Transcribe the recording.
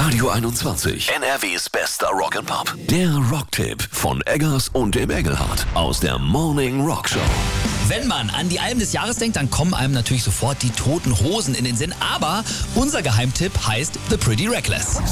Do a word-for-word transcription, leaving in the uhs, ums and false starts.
Radio einundzwanzig, N R Ws bester Rock'n'Pop. Der Rocktipp von Eggers und dem Engelhardt aus der Morning Rock Show. Wenn man an die Alben des Jahres denkt, dann kommen einem natürlich sofort die Toten Hosen in den Sinn. Aber unser Geheimtipp heißt The Pretty Reckless.